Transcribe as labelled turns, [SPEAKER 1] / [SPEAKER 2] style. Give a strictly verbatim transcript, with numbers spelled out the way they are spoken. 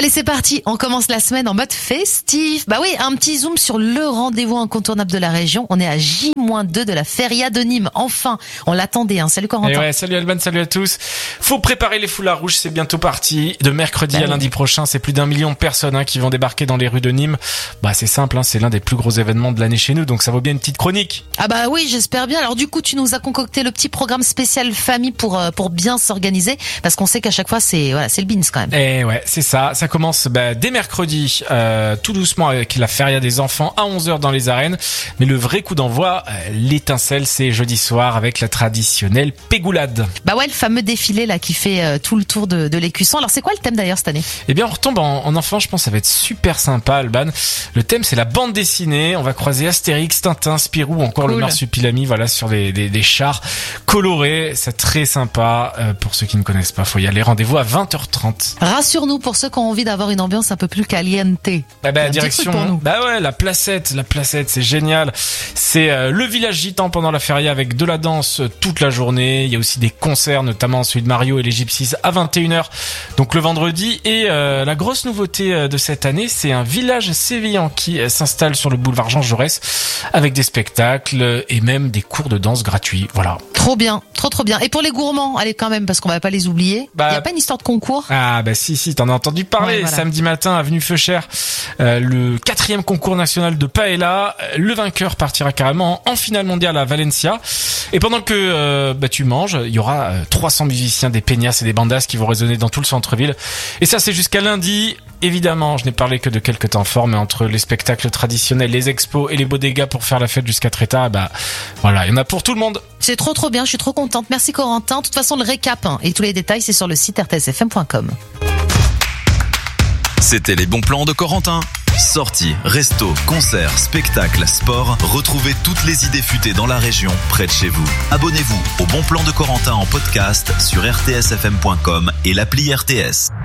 [SPEAKER 1] Allez, c'est parti. On commence la semaine en mode festif. Bah oui, un petit zoom sur le rendez-vous incontournable de la région. On est à J moins deux de la Feria de Nîmes. Enfin, on l'attendait. Hein. Salut Corentin.
[SPEAKER 2] Et ouais, salut Alban, salut à tous. Faut préparer les foulards rouges, c'est bientôt parti. De mercredi bah à oui. lundi prochain, c'est plus d'un million de personnes hein, qui vont débarquer dans les rues de Nîmes. Bah c'est simple, hein, c'est l'un des plus gros événements de l'année chez nous, donc ça vaut bien une petite chronique.
[SPEAKER 1] Ah bah oui, j'espère bien. Alors du coup, tu nous as concocté le petit programme spécial famille pour euh, pour bien s'organiser, parce qu'on sait qu'à chaque fois c'est voilà, c'est le beans quand même.
[SPEAKER 2] Et ouais, c'est ça. Ça commence bah, dès mercredi, euh, tout doucement avec la Feria des enfants à onze heures dans les arènes. Mais le vrai coup d'envoi, euh, l'étincelle, c'est jeudi soir avec la traditionnelle pégoulade.
[SPEAKER 1] Bah ouais, le fameux défilé là qui fait euh, tout le tour de, de l'Écusson. Alors c'est quoi le thème d'ailleurs cette année ?
[SPEAKER 2] Eh bien, on retombe en, en enfant. Je pense que ça va être super sympa, Alban. Le thème, c'est la bande dessinée. On va croiser Astérix, Tintin, Spirou, encore cool. Le Marsupilami, voilà, sur des, des, des chars colorés. C'est très sympa. Euh, pour ceux qui ne connaissent pas, faut y aller. Rendez-vous à vingt heures trente.
[SPEAKER 1] Rassure-nous pour ceux qui ont envie d'avoir une ambiance un peu plus caliente.
[SPEAKER 2] Bah, bah direction. Bah ouais, la placette, la placette, c'est génial. C'est euh, le village gitan pendant la feria avec de la danse toute la journée. Il y a aussi des concerts, notamment celui de Mario et les Gypsies à vingt et une heures. Donc le vendredi. Et euh, la grosse nouveauté de cette année, c'est un village sévillan qui euh, s'installe sur le boulevard Jean Jaurès avec des spectacles et même des cours de danse gratuits. Voilà.
[SPEAKER 1] Trop bien, trop trop bien. Et pour les gourmands, allez quand même parce qu'on va pas les oublier. Il bah, y a pas une histoire de concours ?
[SPEAKER 2] Ah bah si si, t'en as entendu parler. Ouais, voilà. Samedi matin, avenue Feuchère, euh, le quatrième concours national de paella. Le vainqueur partira carrément en finale mondiale à Valencia. Et pendant que euh, bah tu manges, il y aura euh, trois cents musiciens, des peñas et des bandas qui vont résonner dans tout le centre-ville. Et ça c'est jusqu'à lundi. Évidemment, je n'ai parlé que de quelques temps forts, mais entre les spectacles traditionnels, les expos et les bodegas pour faire la fête jusqu'à très tard, bah voilà, il y en a pour tout le monde.
[SPEAKER 1] C'est trop trop bien, je suis trop contente. Merci Corentin. De toute façon, le récap hein, et tous les détails, c'est sur le site r t s f m point com.
[SPEAKER 3] C'était les bons plans de Corentin. Sorties, restos, concerts, spectacles, sport. Retrouvez toutes les idées futées dans la région, près de chez vous. Abonnez-vous au Bon Plan de Corentin en podcast sur r t s f m point com et l'appli R T S.